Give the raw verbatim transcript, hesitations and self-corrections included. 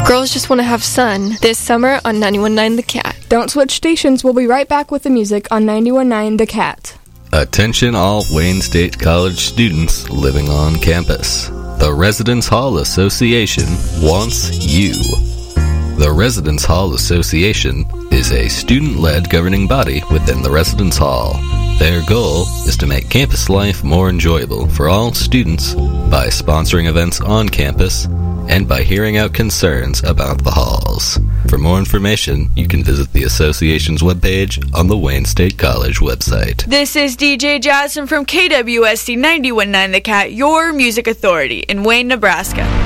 Girls just want to have sun this summer on ninety-one point nine The Cat. Don't switch stations. We'll be right back with the music on ninety-one point nine The Cat. Attention all Wayne State College students living on campus. The Residence Hall Association wants you. The Residence Hall Association is a student-led governing body within the Residence Hall. Their goal is to make campus life more enjoyable for all students by sponsoring events on campus and by hearing out concerns about the halls. For more information, you can visit the association's webpage on the Wayne State College website. This is D J Jasmine from K W S C ninety-one point nine The Cat, your music authority in Wayne, Nebraska.